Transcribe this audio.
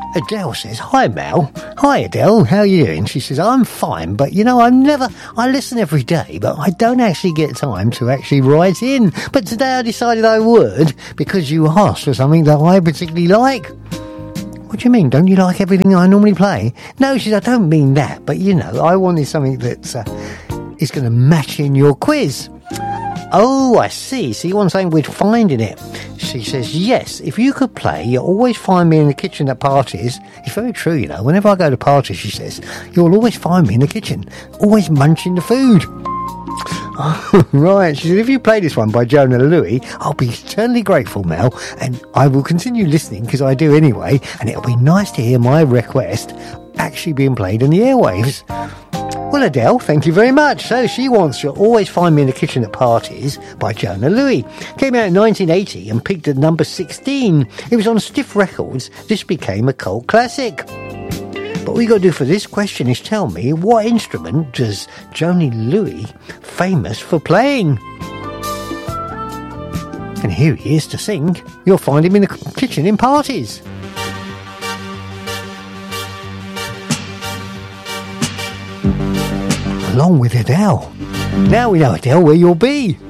Adele says, "Hi Mel." "Hi Adele, how are you doing?" She says, "I'm fine, but I listen every day, but I don't actually get time to actually write in. But today I decided I would, because you asked for something that I particularly like." "What do you mean? Don't you like everything I normally play?" "No," she says, "I don't mean that, but I wanted something that is going to match in your quiz." "Oh, I see. So you want something with finding it?" She says, "Yes, if you could play, you'll always find me in the kitchen at parties." It's very true, Whenever I go to parties, she says, "You'll always find me in the kitchen, always munching the food." Oh, right. She said, "If you play this one by Jonah Louie, I'll be eternally grateful, Mel, and I will continue listening because I do anyway, and it'll be nice to hear my request actually being played in the airwaves." Well, Adele, thank you very much. So she wants "You'll Always Find Me in the Kitchen at Parties" by Jonah Louie. Came out in 1980 and peaked at number 16. It was on Stiff Records. This became a cult classic. But what you got to do for this question is tell me, what instrument does Jonah Louie famous for playing? And here he is to sing. You'll find him in the kitchen in parties. Along with Adele. Now we know, Adele, where you'll be.